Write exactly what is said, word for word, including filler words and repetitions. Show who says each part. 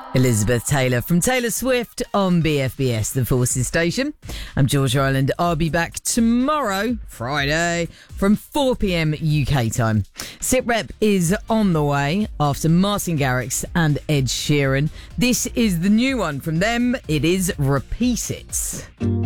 Speaker 1: Elizabeth Taylor from Taylor Swift on B F B S, the Forces station. I'm Georgia Ireland. I'll be back tomorrow, Friday, from four p.m. U K time. SitRep is on the way after Martin Garrix and Ed Sheeran. This is the new one from them. It is Repeat It.